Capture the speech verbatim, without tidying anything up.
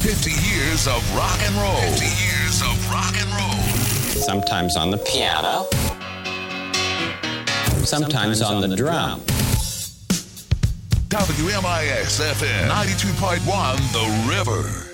fifty years of rock and roll. fifty years of rock and roll. Sometimes on the piano. Sometimes on the drum. W M I X F M ninety-two point one The River.